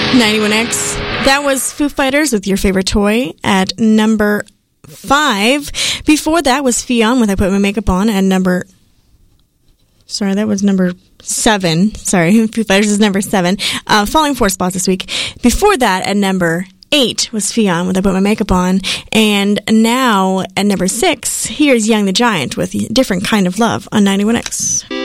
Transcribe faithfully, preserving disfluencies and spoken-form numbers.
ninety-one X. That was Foo Fighters with Your Favorite Toy at number five. Before that was Fionn with I Put My Makeup On at number... Sorry, that was number seven. Sorry, Foo Fighters is number seven. Uh, falling four spots this week. Before that, at number eight was Fionn with I Put My Makeup On. And now, at number six, here's Young the Giant with Different Kind of Love on ninety-one X.